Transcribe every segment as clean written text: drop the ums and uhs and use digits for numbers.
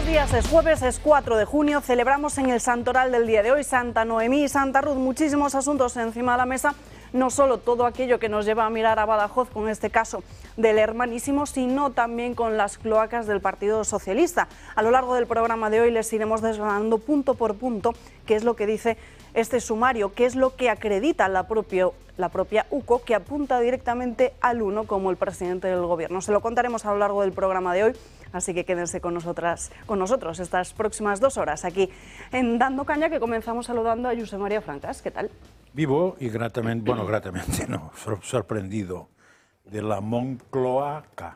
Buenos días, es jueves, es 4 de junio, celebramos en el santoral del día de hoy Santa Noemí y Santa Ruth, muchísimos asuntos encima de la mesa, no solo todo aquello que nos lleva a mirar a Badajoz con este caso del Hermanísimo, sino también con las cloacas del Partido Socialista. A lo largo del programa de hoy les iremos desgranando punto por punto qué es lo que dice este sumario, qué es lo que acredita la propia UCO, que apunta directamente al uno como el presidente del Gobierno. Se lo contaremos a lo largo del programa de hoy, así que quédense con nosotros estas próximas 2 horas aquí en Dando Caña, que comenzamos saludando a Josep María Francas. ¿Qué tal? Vivo y gratamente, bueno, gratamente no, sorprendido de la Moncloaca,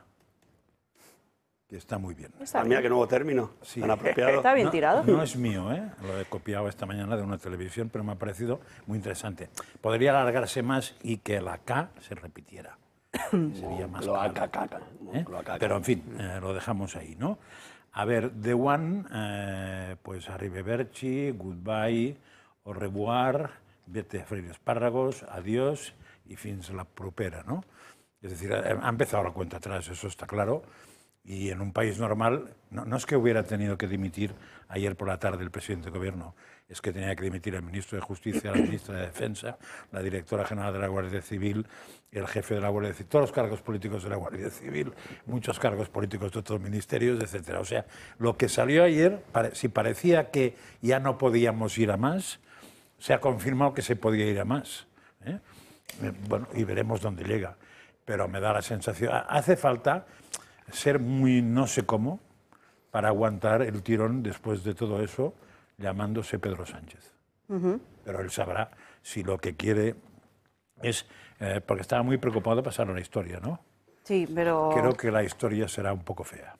que está muy bien. Mira qué nuevo término, Sí. tan apropiado. Está bien tirado. No es mío, lo he copiado esta mañana de una televisión, pero me ha parecido muy interesante. Podría alargarse más y que la K se repitiera. Sería más Moncloaca, claro. Moncloaca. Pero en fin, lo dejamos ahí, ¿no? A ver, The One, pues arrivederci, goodbye, au revoir, vete a freír espárragos, adiós y fins la propera, ¿no? Es decir, ha empezado la cuenta atrás, eso está claro. Y en un país normal, no es que hubiera tenido que dimitir ayer por la tarde el presidente de gobierno, es que tenía que dimitir el ministro de Justicia, la ministra de Defensa, la directora general de la Guardia Civil, el jefe de la Guardia Civil, todos los cargos políticos de la Guardia Civil, muchos cargos políticos de otros ministerios, etcétera. O sea, lo que salió ayer, si parecía que ya no podíamos ir a más, se ha confirmado que se podía ir a más. Bueno, y veremos dónde llega. Pero me da la sensación, hace falta ser muy no sé cómo para aguantar el tirón después de todo eso, llamándose Pedro Sánchez. Pero él sabrá si lo que quiere es... porque estaba muy preocupado de pasar a la historia, ¿no? Sí, pero... Creo que la historia será un poco fea.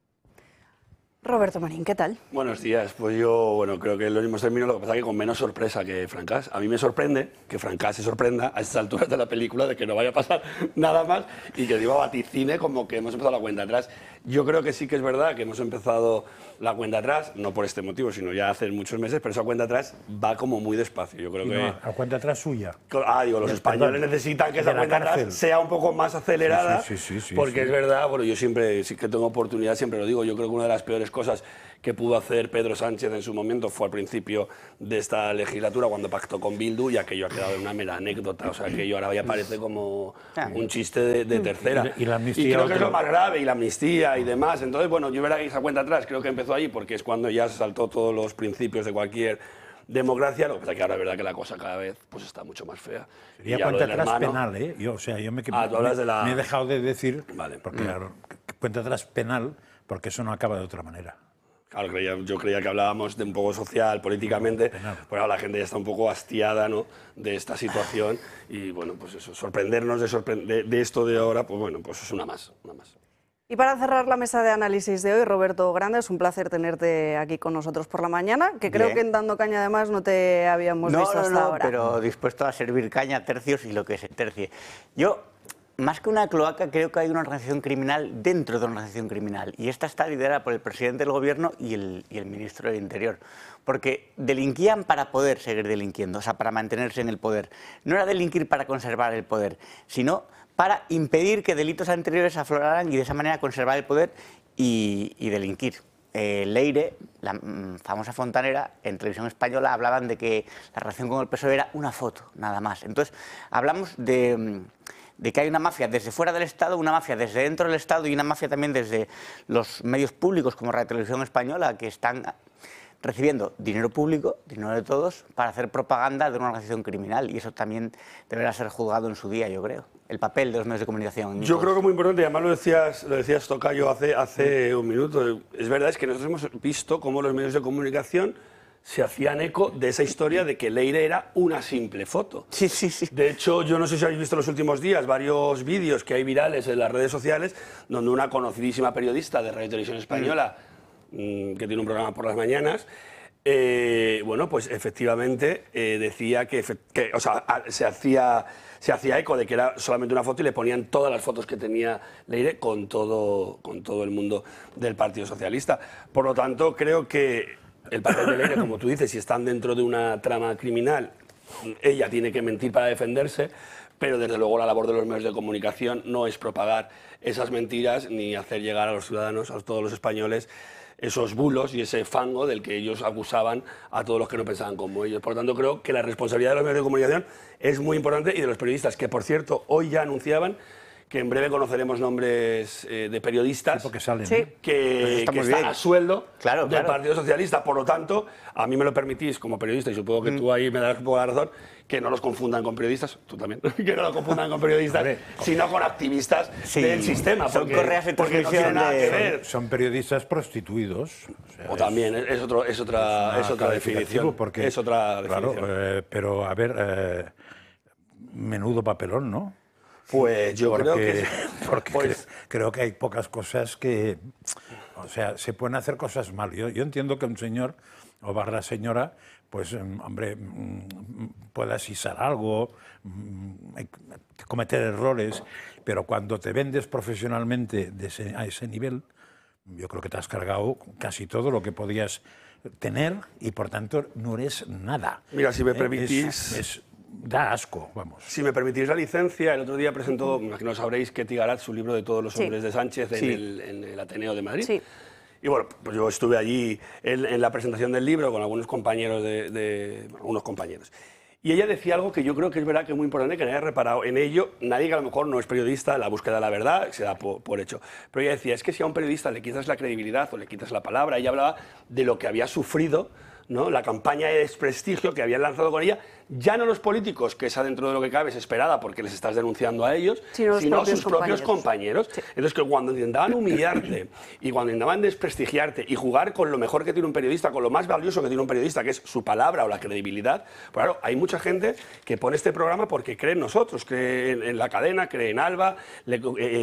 Roberto Marín, ¿qué tal? Buenos días, pues yo creo que en los mismos términos, lo que pasa es que con menos sorpresa que Francas. A mí me sorprende que Francas se sorprenda a estas alturas de la película de que no vaya a pasar nada más y que digo vaticine como que hemos empezado la cuenta atrás. Yo creo que sí que es verdad que hemos empezado la cuenta atrás, no por este motivo, sino ya hace muchos meses, pero esa cuenta atrás va como muy despacio. Yo creo que... No, a cuenta atrás suya. Digo, los españoles necesitan que esa cuenta atrás sea un poco más acelerada, sí, porque es verdad, yo siempre, sí que tengo oportunidad, siempre lo digo, yo creo que una de las peores cosas que pudo hacer Pedro Sánchez en su momento fue al principio de esta legislatura, cuando pactó con Bildu, y aquello ha quedado en una mera anécdota, o sea, aquello ahora ya parece como un chiste de tercera. Y la amnistía, y creo que es lo más grave, y la amnistía y demás. Entonces, yo verá que esa cuenta atrás creo que empezó ahí, porque es cuando ya se saltó todos los principios de cualquier democracia. Lo que pasa es que ahora es verdad que la cosa cada vez pues está mucho más fea. Sería cuenta atrás penal, ¿eh? Yo me he dejado de decir, porque cuenta atrás penal, porque eso no acaba de otra manera. Claro, yo creía que hablábamos de un poco social, políticamente, pero ahora la gente ya está un poco hastiada, ¿no?, de esta situación y pues eso, sorprendernos de esto de ahora, pues es una más. Y para cerrar la mesa de análisis de hoy, Roberto Grande, es un placer tenerte aquí con nosotros por la mañana, que creo que en Dando Caña además no te habíamos visto hasta ahora. Pero dispuesto a servir caña, tercios y lo que se tercie. Yo, más que una cloaca, creo que hay una organización criminal dentro de una organización criminal, y esta está liderada por el presidente del Gobierno y el ministro del Interior, porque delinquían para poder seguir delinquiendo, o sea, para mantenerse en el poder. No era delinquir para conservar el poder, sino para impedir que delitos anteriores afloraran y de esa manera conservar el poder y delinquir. Leire, la famosa fontanera, en televisión española hablaban de que la relación con el PSOE era una foto, nada más. Entonces, hablamos de que hay una mafia desde fuera del Estado, una mafia desde dentro del Estado y una mafia también desde los medios públicos como Radio Televisión Española, que están recibiendo dinero público, dinero de todos, para hacer propaganda de una organización criminal, y eso también deberá ser juzgado en su día, yo creo. El papel de los medios de comunicación. Yo creo que es muy importante, y además lo decías Tocayo hace un minuto, es verdad, es que nosotros hemos visto cómo los medios de comunicación se hacían eco de esa historia de que Leire era una simple foto. Sí. De hecho, yo no sé si habéis visto en los últimos días varios vídeos que hay virales en las redes sociales, donde una conocidísima periodista de Radio Televisión Española, que tiene un programa por las mañanas, pues efectivamente decía que se hacía eco de que era solamente una foto y le ponían todas las fotos que tenía Leire con todo el mundo del Partido Socialista. Por lo tanto, creo que el papel de Leire, como tú dices, si están dentro de una trama criminal, ella tiene que mentir para defenderse, pero desde luego la labor de los medios de comunicación no es propagar esas mentiras ni hacer llegar a los ciudadanos, a todos los españoles, esos bulos y ese fango del que ellos acusaban a todos los que no pensaban como ellos. Por lo tanto, creo que la responsabilidad de los medios de comunicación es muy importante y de los periodistas, que por cierto, hoy ya anunciaban que en breve conoceremos nombres de periodistas que salen, que están bien. a sueldo Claro, del Partido Socialista. Por lo tanto, a mí me lo permitís como periodista, y supongo que tú ahí me darás un poco la razón, que no los confundan con periodistas, tú también, que no los confundan con periodistas, sino con activistas del sistema. Son correas de porque no transmisión tiene nada que ver. Son periodistas prostituidos. O también, es otra definición. Porque, es otra definición. Claro, pero a ver, menudo papelón, ¿no? Pues yo creo que... creo que hay pocas cosas que... O sea, se pueden hacer cosas mal. Yo entiendo que un señor o barra señora, pues, hombre, pueda sisar algo, cometer errores, pero cuando te vendes profesionalmente a ese nivel, yo creo que te has cargado casi todo lo que podías tener y, por tanto, no eres nada. Mira, si me permitís... Da asco, vamos. Si me permitís la licencia, el otro día presentó, me imagino sabréis, Ketty Garat, su libro de todos los hombres de Sánchez en el Ateneo de Madrid. Sí. Y bueno, pues yo estuve allí en la presentación del libro con algunos compañeros unos compañeros. Y ella decía algo que yo creo que es verdad que es muy importante, que nadie haya reparado en ello. Nadie que a lo mejor no es periodista, la búsqueda de la verdad se da por hecho. Pero ella decía, es que si a un periodista le quitas la credibilidad o le quitas la palabra, ella hablaba de lo que había sufrido, ¿no? La campaña de desprestigio que habían lanzado con ella, ya no los políticos, que esa dentro de lo que cabe es esperada porque les estás denunciando a ellos, sino sus propios compañeros. Sí. Entonces, que cuando intentaban humillarte y cuando intentaban desprestigiarte y jugar con lo mejor que tiene un periodista, con lo más valioso que tiene un periodista, que es su palabra o la credibilidad, pues claro, hay mucha gente que pone este programa porque cree en nosotros, cree en la cadena, cree en Alba, le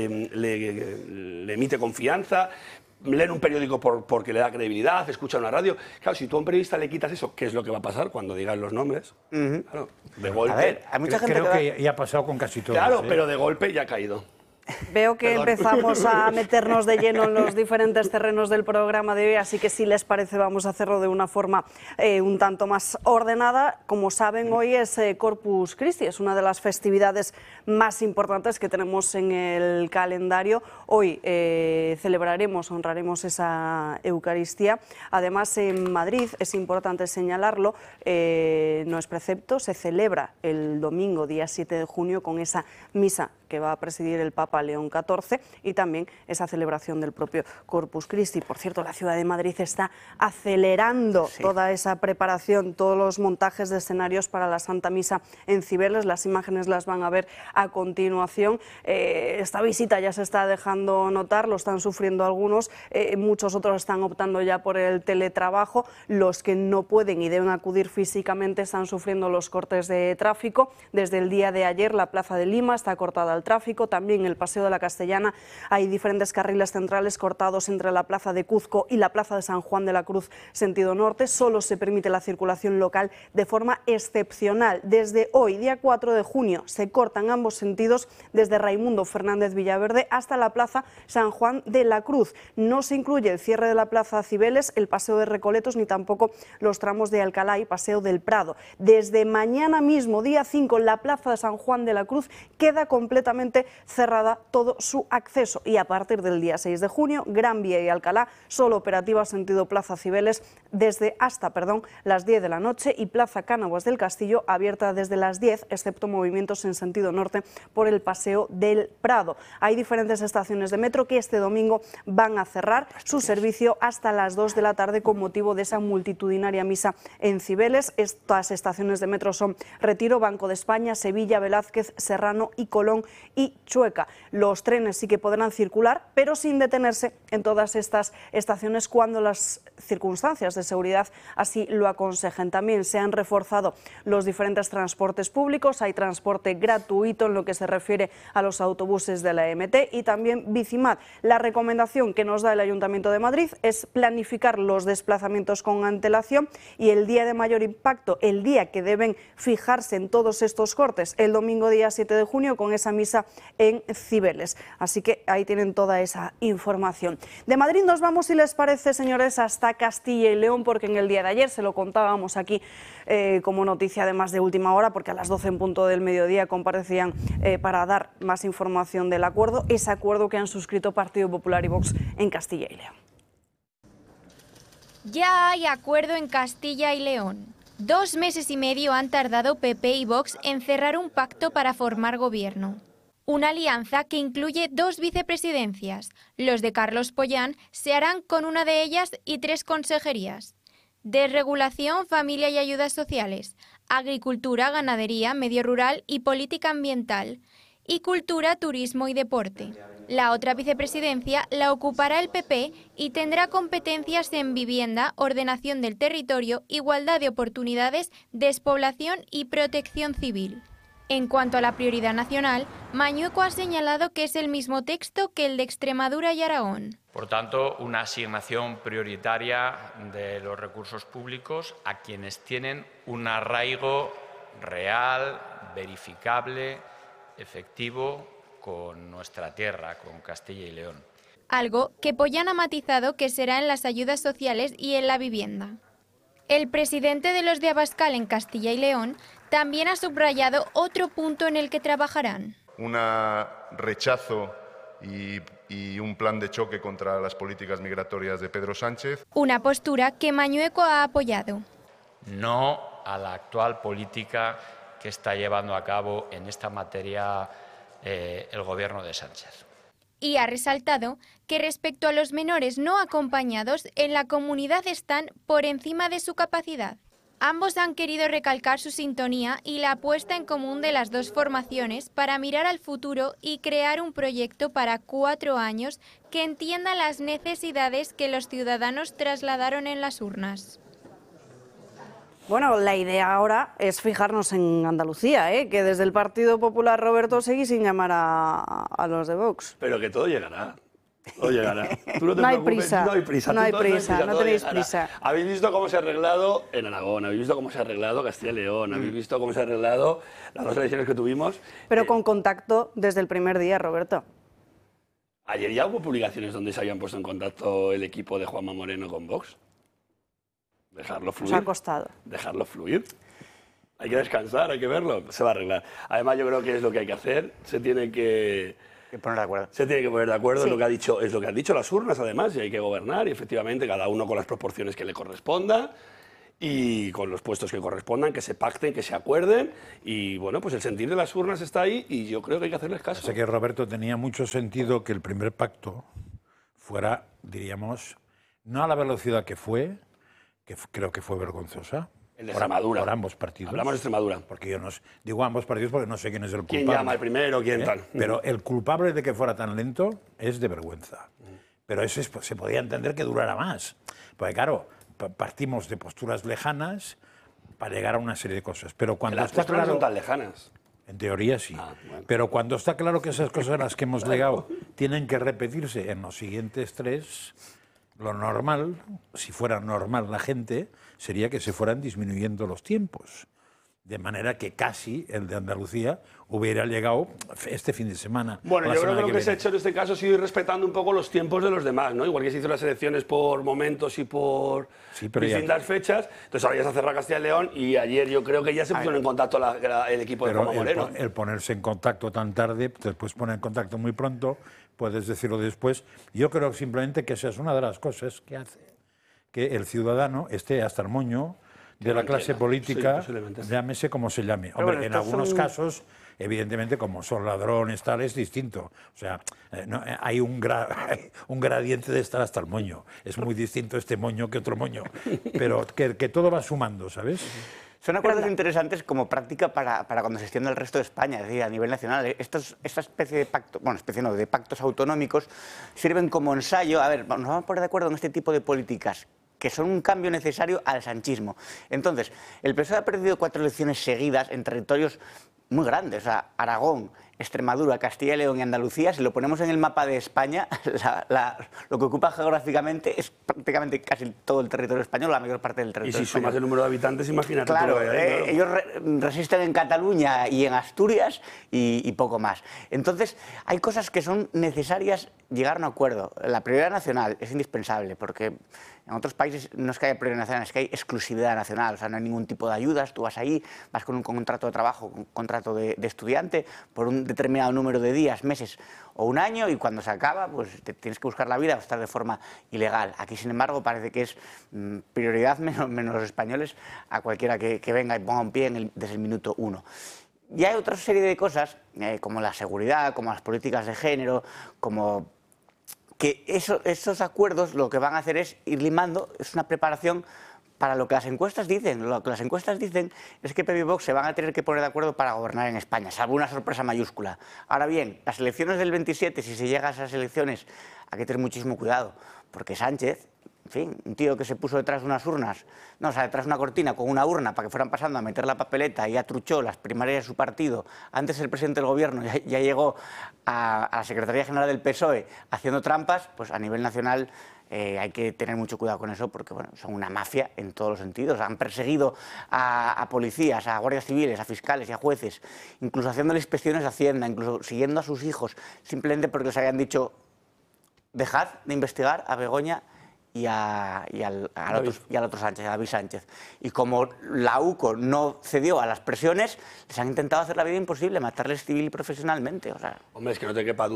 emite confianza, leen un periódico porque le da credibilidad, escuchan una radio. Claro, si tú a un periodista le quitas eso, ¿qué es lo que va a pasar cuando digas los nombres? Claro, de golpe... A ver, hay mucha gente creo que ya ha pasado con casi todos. Claro, pero de golpe ya ha caído. Veo que empezamos a meternos de lleno en los diferentes terrenos del programa de hoy, así que si les parece vamos a hacerlo de una forma un tanto más ordenada. Como saben, hoy es Corpus Christi, es una de las festividades más importantes que tenemos en el calendario. Hoy celebraremos, honraremos esa Eucaristía. Además, en Madrid, es importante señalarlo, no es precepto, se celebra el domingo, día 7 de junio, con esa misa que va a presidir el Papa León XIV y también esa celebración del propio Corpus Christi. Por cierto, la ciudad de Madrid está acelerando toda esa preparación, todos los montajes de escenarios para la Santa Misa en Cibeles. Las imágenes las van a ver a continuación. Esta visita ya se está dejando notar, lo están sufriendo algunos, muchos otros están optando ya por el teletrabajo. Los que no pueden y deben acudir físicamente están sufriendo los cortes de tráfico. Desde el día de ayer la Plaza de Lima está cortada al tráfico, también el Paseo de la Castellana hay diferentes carriles centrales cortados entre la Plaza de Cuzco y la Plaza de San Juan de la Cruz sentido norte. Solo se permite la circulación local de forma excepcional. Desde hoy, día 4 de junio, se cortan ambos sentidos desde Raimundo Fernández Villaverde hasta la Plaza San Juan de la Cruz. No se incluye el cierre de la Plaza Cibeles, el Paseo de Recoletos ni tampoco los tramos de Alcalá y Paseo del Prado. Desde mañana mismo, día 5, la Plaza de San Juan de la Cruz queda completamente cerrada todo su acceso y a partir del día 6 de junio, Gran Vía y Alcalá solo operativa sentido Plaza Cibeles desde hasta las 10 de la noche y Plaza Cánovas del Castillo abierta desde las 10, excepto movimientos en sentido norte por el Paseo del Prado. Hay diferentes estaciones de metro que este domingo van a cerrar su servicio hasta las 2 de la tarde con motivo de esa multitudinaria misa en Cibeles. Estas estaciones de metro son Retiro, Banco de España, Sevilla, Velázquez, Serrano y Colón y Chueca. Los trenes sí que podrán circular, pero sin detenerse en todas estas estaciones cuando las circunstancias de seguridad así lo aconsejen. También se han reforzado los diferentes transportes públicos, hay transporte gratuito en lo que se refiere a los autobuses de la MT y también Bicimad. La recomendación que nos da el Ayuntamiento de Madrid es planificar los desplazamientos con antelación y el día de mayor impacto, el día que deben fijarse en todos estos cortes, el domingo día 7 de junio con esa misa en Cibeles. Así que ahí tienen toda esa información. De Madrid nos vamos, si les parece, señores, hasta Castilla y León, porque en el día de ayer se lo contábamos aquí como noticia además de última hora, porque a las 12 en punto del mediodía comparecían para dar más información del acuerdo, ese acuerdo que han suscrito Partido Popular y Vox en Castilla y León. Ya hay acuerdo en Castilla y León. 2 meses y medio han tardado PP y Vox en cerrar un pacto para formar gobierno. Una alianza que incluye 2 vicepresidencias. Los de Carlos Pollán se harán con una de ellas y 3 consejerías. Desregulación, familia y ayudas sociales. Agricultura, ganadería, medio rural y política ambiental. Y cultura, turismo y deporte. La otra vicepresidencia la ocupará el PP y tendrá competencias en vivienda, ordenación del territorio, igualdad de oportunidades, despoblación y protección civil. En cuanto a la prioridad nacional, Mañueco ha señalado que es el mismo texto que el de Extremadura y Aragón. Por tanto, una asignación prioritaria de los recursos públicos a quienes tienen un arraigo real, verificable, efectivo con nuestra tierra, con Castilla y León. Algo que Pollán ha matizado que será en las ayudas sociales y en la vivienda. El presidente de los de Abascal en Castilla y León también ha subrayado otro punto en el que trabajarán. Un rechazo y un plan de choque contra las políticas migratorias de Pedro Sánchez. Una postura que Mañueco ha apoyado. No a la actual política que está llevando a cabo en esta materia el gobierno de Sánchez. Y ha resaltado que respecto a los menores no acompañados, en la comunidad están por encima de su capacidad. Ambos han querido recalcar su sintonía y la apuesta en común de las 2 formaciones para mirar al futuro y crear un proyecto para 4 años que entienda las necesidades que los ciudadanos trasladaron en las urnas. Bueno, la idea ahora es fijarnos en Andalucía, que desde el Partido Popular Roberto seguís sin llamar a los de Vox. Pero que todo llegará. Todo llegará. Tú no te No hay preocupes, prisa, no hay prisa. no hay Tú prisa, no todo tenéis llegará. prisa. Habéis visto cómo se ha arreglado en Aragón, habéis visto cómo se ha arreglado Castilla y León, habéis visto cómo se ha arreglado las 2 elecciones que tuvimos. Pero con contacto desde el primer día, Roberto. Ayer ya hubo publicaciones donde se habían puesto en contacto el equipo de Juanma Moreno con Vox. Dejarlo fluir. Os ha costado. Dejarlo fluir. Hay que descansar, hay que verlo. Se va a arreglar. Además, yo creo que es lo que hay que hacer. Se tiene que poner de acuerdo. Se tiene que poner de acuerdo. Sí. Es lo que han dicho las urnas, además, y hay que gobernar. Y efectivamente, cada uno con las proporciones que le corresponda y con los puestos que correspondan, que se pacten, que se acuerden. Y bueno, pues el sentir de las urnas está ahí y yo creo que hay que hacerles caso. Sé que Roberto tenía mucho sentido que el primer pacto fuera, diríamos, no a la velocidad que fue, creo que fue vergonzosa. El de Extremadura. Por ambos partidos. Hablamos de Extremadura. Porque yo no digo ambos partidos porque no sé quién es el culpable. ¿Quién llama el primero? ¿Quién tal? Pero el culpable de que fuera tan lento es de vergüenza. Pero eso se podía entender que durara más. Porque claro, partimos de posturas lejanas para llegar a una serie de cosas. Pero cuando Las está posturas claro, no son tan lejanas. en teoría sí. Bueno. Pero cuando está claro que esas cosas a las que hemos llegado tienen que repetirse en los siguientes 3, lo normal, si fuera normal la gente, sería que se fueran disminuyendo los tiempos. De manera que casi el de Andalucía hubiera llegado este fin de semana. Bueno, yo creo que lo que se ha viene. hecho en este caso ha sido ir respetando un poco los tiempos de los demás, ¿no? Igual que se hizo las elecciones por momentos y por Sí, pero ya- distintas fechas. Entonces ahora ya se ha cerrado Castilla y León y ayer yo creo que ya se pusieron en contacto el equipo de Pero Juanma Moreno. el ponerse en contacto tan tarde, te puedes poner en contacto muy pronto, puedes decirlo después. Yo creo simplemente que esa es una de las cosas que hace que el ciudadano esté hasta el moño de la no entienda. clase Sí, política, posiblemente. llámese como se llame. Pero Hombre, bueno, en estos algunos son- casos, evidentemente, como son ladrones, tal, es distinto. O sea, hay un gradiente de estar hasta el moño. Es muy distinto este moño que otro moño. Pero que todo va sumando, ¿sabes? Son acuerdos interesantes como práctica para cuando se extiende al resto de España, es decir, a nivel nacional. Esta especie de pacto, bueno, especie no, de pactos autonómicos sirven como ensayo. A ver, nos vamos a poner de acuerdo en este tipo de políticas que son un cambio necesario al sanchismo. Entonces, el PSOE ha perdido 4 elecciones seguidas en territorios muy grandes, o sea, Aragón, Extremadura, Castilla y León y Andalucía. Si lo ponemos en el mapa de España, lo que ocupa geográficamente es prácticamente casi todo el territorio español, la mayor parte del Y territorio si español. sumas el número de habitantes, imagínate Claro, todo lo que hay, claro. ellos resisten en Cataluña y en Asturias y poco más. Entonces, hay cosas que son necesarias llegar a un acuerdo. La prioridad nacional es indispensable porque en otros países no es que haya prioridad nacional, es que hay exclusividad nacional. O sea, no hay ningún tipo de ayudas. Tú vas ahí, vas con un contrato de trabajo, un contrato de estudiante por un determinado número de días, meses o un año, y cuando se acaba, pues te tienes que buscar la vida o estar de forma ilegal. Aquí, sin embargo, parece que es prioridad, menos los españoles, a cualquiera que venga y ponga un pie desde el minuto 1. Y hay otra serie de cosas, como la seguridad, como las políticas de género, como que esos acuerdos lo que van a hacer es ir limando, es una preparación para lo que las encuestas dicen. Lo que las encuestas dicen es que PP y Vox se van a tener que poner de acuerdo para gobernar en España, salvo una sorpresa mayúscula. Ahora bien, las elecciones del 27, si se llega a esas elecciones, hay que tener muchísimo cuidado, porque Sánchez, en fin, un tío que se puso detrás de unas urnas, no, o sea, detrás de una cortina con una urna para que fueran pasando a meter la papeleta, y ya truchó las primarias de su partido. Antes el presidente del gobierno ya llegó a la Secretaría General del PSOE haciendo trampas, pues a nivel nacional hay que tener mucho cuidado con eso, porque bueno, son una mafia en todos los sentidos. Han perseguido a policías, a guardias civiles, a fiscales y a jueces, incluso haciéndole inspecciones de Hacienda, incluso siguiendo a sus hijos, simplemente porque les habían dicho: dejad de investigar a Begoña y al otro Sánchez, a David Sánchez. Y como la UCO no cedió a las presiones, les han intentado hacer la vida imposible, matarles civil y profesionalmente. O sea, hombre, es que no te quepa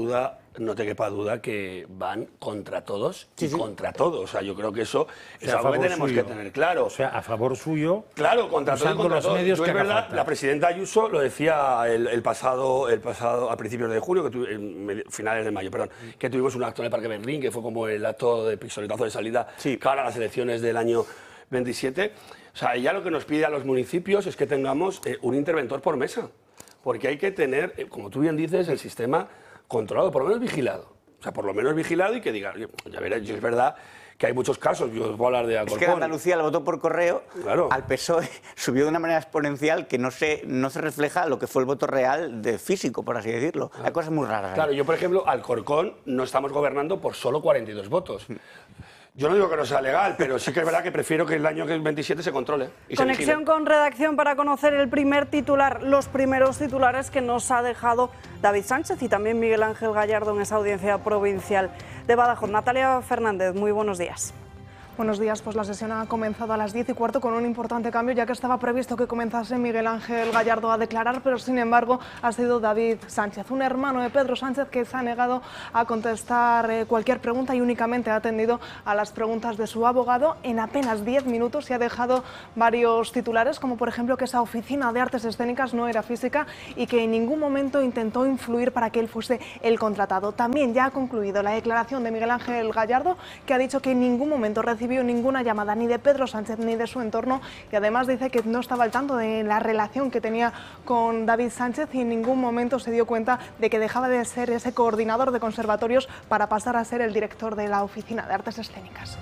duda que van contra todos y contra todos. O sea, yo creo que eso es algo que tenemos que tener claro. O sea, a favor suyo. Claro, contra todos y contra todos. Yo, es verdad, la presidenta Ayuso lo decía el pasado a principios de junio, finales de mayo, perdón, que tuvimos un acto en el Parque Berlín, que fue como el acto de pistoletazo de salida cara a las elecciones del año 27. O sea, ella lo que nos pide a los municipios es que tengamos un interventor por mesa, porque hay que tener, como tú bien dices, el sistema controlado, por lo menos vigilado. O sea, por lo menos vigilado, y que diga, ya verás, es verdad que hay muchos casos, yo os voy a hablar de Alcorcón. Es que Andalucía el voto por correo, claro, al PSOE subió de una manera exponencial que no se refleja lo que fue el voto real de físico, por así decirlo. Claro. Hay cosas muy raras. Claro, yo por ejemplo, Alcorcón no estamos gobernando por solo 42 votos. Yo no digo que no sea legal, pero sí que es verdad que prefiero que el año 27 se controle. Y conexión con redacción para conocer el primer titular, los primeros titulares que nos ha dejado David Sánchez y también Miguel Ángel Gallardo en esa audiencia provincial de Badajoz. Natalia Fernández, muy buenos días. Buenos días, pues la sesión ha comenzado a las 10:15 con un importante cambio, ya que estaba previsto que comenzase Miguel Ángel Gallardo a declarar, pero sin embargo ha sido David Sánchez, un hermano de Pedro Sánchez, que se ha negado a contestar cualquier pregunta y únicamente ha atendido a las preguntas de su abogado en apenas 10 minutos y ha dejado varios titulares, como por ejemplo que esa oficina de artes escénicas no era física y que en ningún momento intentó influir para que él fuese el contratado. También ya ha concluido la declaración de Miguel Ángel Gallardo, que ha dicho que en ningún momento recibió ninguna llamada ni de Pedro Sánchez ni de su entorno, y además dice que no estaba al tanto de la relación que tenía con David Sánchez y en ningún momento se dio cuenta de que dejaba de ser ese coordinador de conservatorios para pasar a ser el director de la Oficina de Artes Escénicas.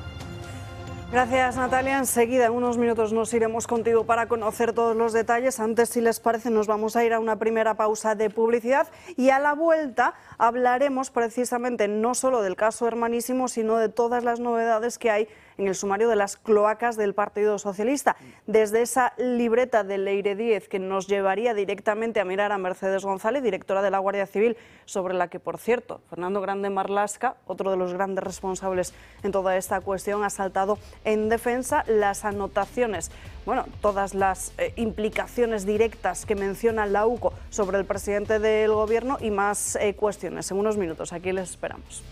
Gracias, Natalia. Enseguida, en unos minutos, nos iremos contigo para conocer todos los detalles. Antes, si les parece, nos vamos a ir a una primera pausa de publicidad y a la vuelta hablaremos precisamente no solo del caso Hermanísimo, sino de todas las novedades que hay en el sumario de las cloacas del Partido Socialista. Desde esa libreta de Leire Díez, que nos llevaría directamente a mirar a Mercedes González, directora de la Guardia Civil, sobre la que, por cierto, Fernando Grande Marlaska, otro de los grandes responsables en toda esta cuestión, ha saltado en defensa. Las anotaciones, bueno, todas las implicaciones directas que menciona la UCO sobre el presidente del Gobierno y más cuestiones. En unos minutos, aquí les esperamos.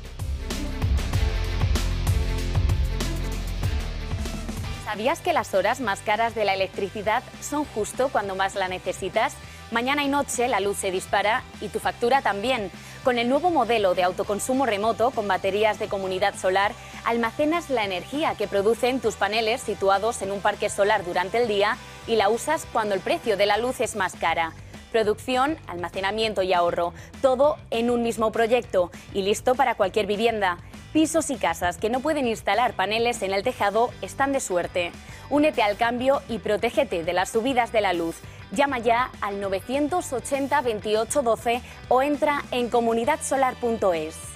¿Sabías que las horas más caras de la electricidad son justo cuando más la necesitas? Mañana y noche la luz se dispara y tu factura también. Con el nuevo modelo de autoconsumo remoto con baterías de comunidad solar, almacenas la energía que producen tus paneles situados en un parque solar durante el día y la usas cuando el precio de la luz es más cara. Producción, almacenamiento y ahorro, todo en un mismo proyecto y listo para cualquier vivienda. Pisos y casas que no pueden instalar paneles en el tejado están de suerte. Únete al cambio y protégete de las subidas de la luz. Llama ya al 980 28 12 o entra en comunidadsolar.es.